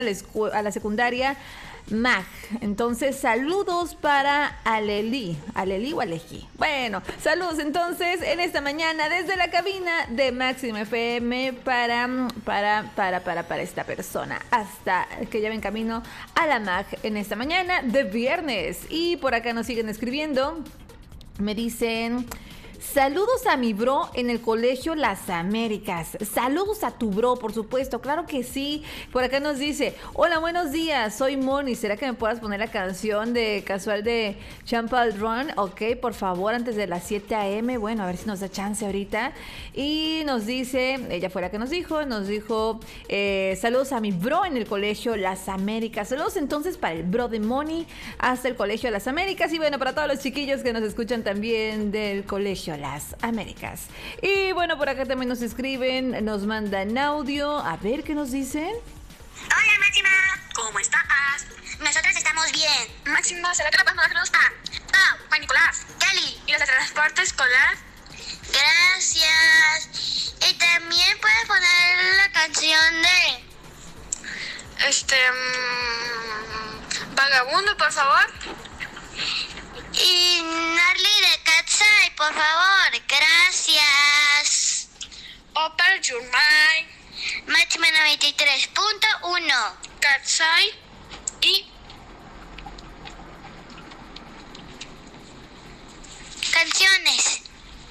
a la secundaria Mag. Entonces, saludos para Aleli o Aleji. Bueno, saludos entonces en esta mañana desde la cabina de Máxima FM para esta persona, hasta que ya ven camino a la Mag en esta mañana de viernes. Y por acá nos siguen escribiendo, me dicen: saludos a mi bro en el colegio Las Américas. Saludos a tu bro, por supuesto, claro que sí. Por acá nos dice: hola, buenos días, soy Moni. ¿Será que me puedas poner la canción de casual de Champal Run? Ok, por favor, antes de las 7 a.m. Bueno, a ver si nos da chance ahorita. Y nos dice, ella fue la que nos dijo, saludos a mi bro en el colegio Las Américas. Saludos entonces para el bro de Moni hasta el colegio Las Américas. Y bueno, para todos los chiquillos que nos escuchan también del colegio Las Américas. Y bueno, por acá también nos escriben, nos mandan audio. A ver qué nos dicen. Hola, Máxima, ¿cómo estás? Nosotros estamos bien. Máxima, ¿será que le podemos dar saludos a Pau, Juan Nicolás, Kelly y los de transporte escolar? Gracias. Y también puedes poner la canción de Vagabundo, por favor. Y Narly de Katsai, por favor, gracias. Open Your Mind, Máxima 93.1, Katsai y canciones.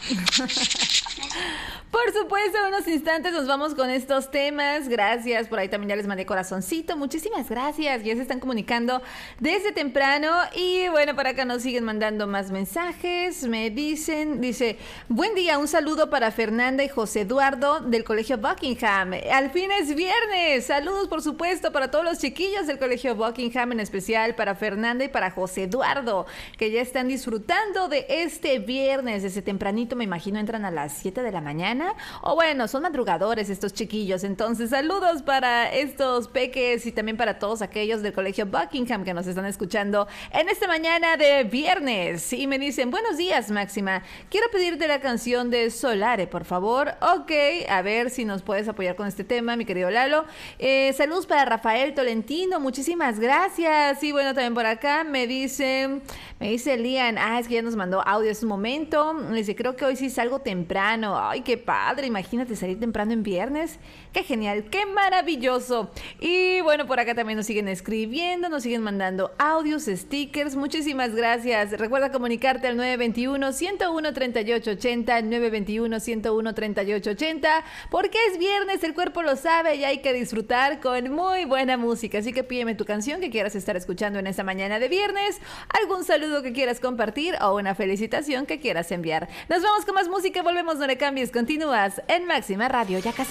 Por supuesto, en unos instantes nos vamos con estos temas. Gracias, por ahí también ya les mandé corazoncito. Muchísimas gracias, ya se están comunicando desde temprano. Y bueno, por acá nos siguen mandando más mensajes. Me dice: buen día, un saludo para Fernanda y José Eduardo del Colegio Buckingham. Al fin es viernes. Saludos, por supuesto, para todos los chiquillos del Colegio Buckingham, en especial para Fernanda y para José Eduardo, que ya están disfrutando de este viernes. Desde tempranito, me imagino, entran a las 7 de la mañana. O bueno, son madrugadores estos chiquillos. Entonces, saludos para estos peques y también para todos aquellos del Colegio Buckingham que nos están escuchando en esta mañana de viernes. Y me dicen: buenos días, Máxima, quiero pedirte la canción de Solare, por favor. Ok, a ver si nos puedes apoyar con este tema, mi querido Lalo. Saludos para Rafael Tolentino, muchísimas gracias. Y bueno, también por acá me dice Lian, es que ya nos mandó audio hace un momento. Me dice: creo que hoy sí salgo temprano. Ay, qué padre, imagínate salir temprano en viernes. Qué genial, qué maravilloso. Y bueno, por acá también nos siguen escribiendo, nos siguen mandando audios, stickers. Muchísimas gracias. Recuerda comunicarte al 921-101-3880, 921-101-3880, porque es viernes, el cuerpo lo sabe y hay que disfrutar con muy buena música. Así que pídeme tu canción que quieras estar escuchando en esta mañana de viernes, algún saludo que quieras compartir o una felicitación que quieras enviar. Nos vamos con más música, volvemos, no le cambies, continúas en Máxima Radio, ya casi.